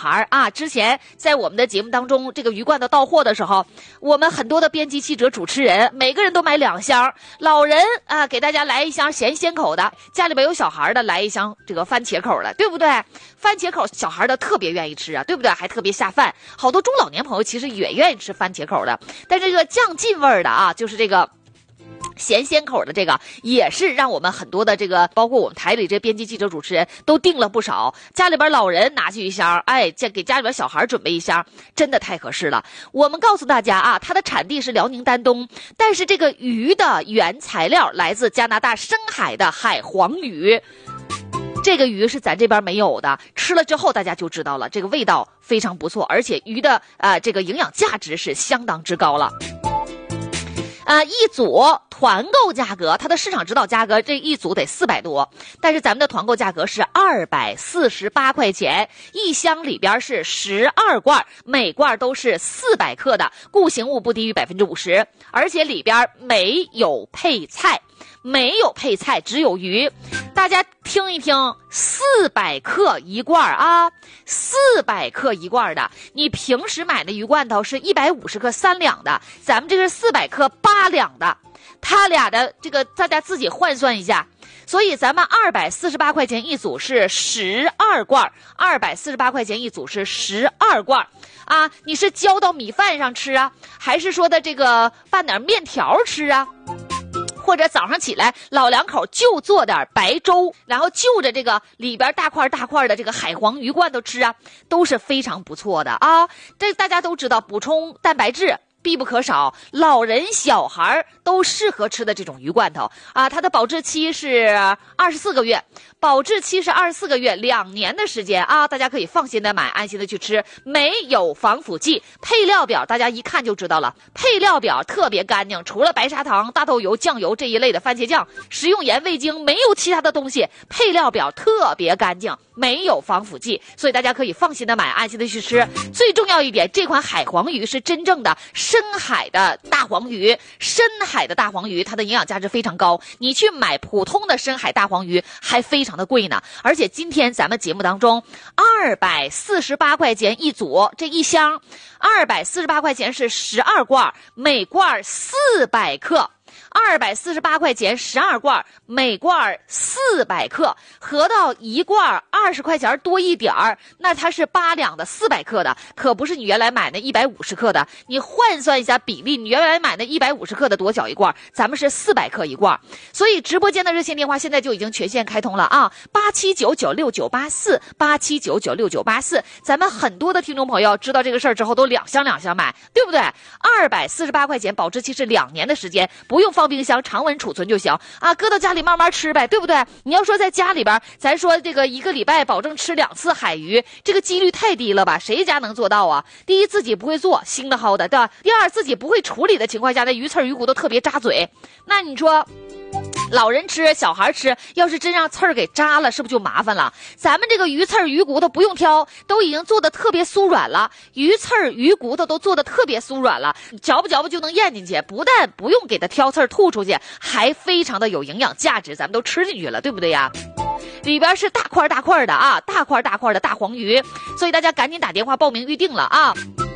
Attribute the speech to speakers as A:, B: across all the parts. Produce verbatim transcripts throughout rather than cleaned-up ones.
A: 孩啊，之前在我们的节目当中，这个鱼罐头到货的时候，我们很多的编辑记者主持人每个人都买两箱，老人啊给大家来一箱咸鲜口的，家里边有小孩的来一箱这个番茄口的，对不对？番茄口小孩的特别愿意吃啊，对不对？还特别下饭，好多中老年朋友其实也愿意吃番茄口的，但这个酱劲味的啊，就是这个咸鲜口的这个也是让我们很多的这个包括我们台里这编辑记者主持人都订了不少，家里边老人拿去一箱，哎，给家里边小孩准备一箱，真的太合适了。我们告诉大家啊，它的产地是辽宁丹东，但是这个鱼的原材料来自加拿大深海的海黄鱼，这个鱼是咱这边没有的，吃了之后大家就知道了，这个味道非常不错，而且鱼的呃这个营养价值是相当之高了。呃，一组团购价格，它的市场指导价格这一组得四百多，但是咱们的团购价格是二百四十八块钱，一箱里边是十二罐，每罐都是四百克的，固形物不低于百分之五十，而且里边没有配菜。没有配菜，只有鱼。大家听一听，四百克一罐啊，四百克一罐的。你平时买的鱼罐头是一百五十克三两的，咱们这是四百克八两的，它俩的这个大家自己换算一下。所以咱们二百四十八块钱一组是十二罐，二百四十八块钱一组是十二罐啊。你是浇到米饭上吃啊，还是说的这个拌点面条吃啊？或者早上起来老两口就做点白粥，然后就着这个里边大块大块的这个海黄鱼罐头吃啊，都是非常不错的啊。这大家都知道，补充蛋白质必不可少，老人小孩都适合吃的这种鱼罐头啊。它的保质期是二十四个月，保质期是二十四个月，两年的时间啊，大家可以放心的买，安心的去吃，没有防腐剂。配料表大家一看就知道了，配料表特别干净，除了白砂糖、大豆油、酱油这一类的番茄酱、食用盐、味精，没有其他的东西。配料表特别干净，没有防腐剂，所以大家可以放心的买，安心的去吃。最重要一点，这款海黄鱼是真正的深海的大黄鱼，深海的大黄鱼它的营养价值非常高，你去买普通的深海大黄鱼还非常的贵呢。而且今天咱们节目当中二百四十八块钱一组，这一箱二百四十八块钱是十二罐，每罐四百克，二百四十八块钱十二罐，每罐四百克，合到一罐二十块钱多一点儿，那它是八两的四百克的，可不是你原来买那一百五十克的。你换算一下比例，你原来买那一百五十克的多小一罐，咱们是四百克一罐。所以直播间的热线电话现在就已经全线开通了啊，八七九九六九八四，八七九九六九八四。咱们很多的听众朋友知道这个事儿之后都两箱两箱买，对不对？二百四十八块钱，保质期是两年的时间，不用放冰箱，常温储存就行啊，搁到家里慢慢吃呗，对不对？你要说在家里边，咱说这个一个礼拜保证吃两次海鱼，这个几率太低了吧？谁家能做到啊？第一，自己不会做，腥的好的，对吧？第二，自己不会处理的情况下，那鱼刺鱼骨都特别扎嘴，那你说老人吃小孩吃，要是真让刺儿给扎了，是不是就麻烦了？咱们这个鱼刺儿鱼骨头不用挑，都已经做的特别酥软了，鱼刺儿鱼骨头都做的特别酥软了，嚼吧嚼吧就能咽进去，不但不用给它挑刺儿吐出去，还非常的有营养价值，咱们都吃进去了，对不对呀？里边是大块大块的啊，大块大块的大黄鱼，所以大家赶紧打电话报名预定了啊。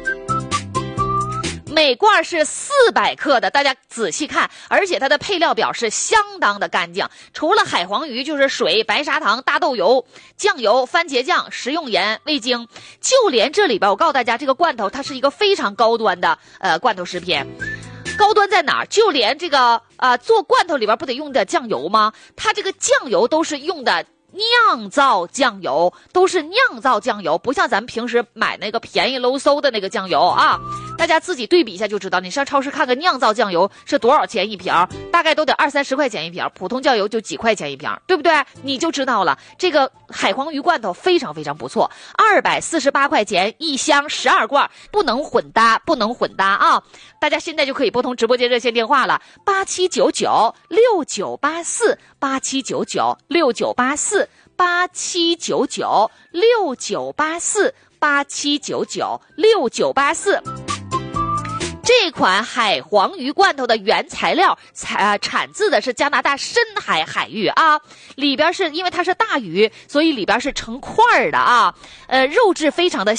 A: 每罐是四百克的，大家仔细看，而且它的配料表是相当的干净，除了海黄鱼就是水、白砂糖、大豆油、酱油、番茄酱、食用盐、味精，就连这里边我告诉大家，这个罐头它是一个非常高端的呃罐头食品。高端在哪儿？就连这个呃做罐头里边不得用的酱油吗？它这个酱油都是用的酿造酱油，都是酿造酱油，不像咱们平时买那个便宜搂嗖的那个酱油啊。大家自己对比一下就知道，你上超市看看酿造酱油是多少钱一瓶，大概都得二三十块钱一瓶，普通酱油就几块钱一瓶，对不对？你就知道了，这个海黄鱼罐头非常非常不错，二百四十八块钱一箱十二罐，不能混搭，不能混搭啊！大家现在就可以拨通直播间热线电话了，八七九九六九八四，八七九九六九八四，八七九九六九八四，八七九九六九八四。这款海黄鱼罐头的原材料产、呃、产自的是加拿大深海海域啊，里边是因为它是大鱼，所以里边是成块的啊，呃，肉质非常的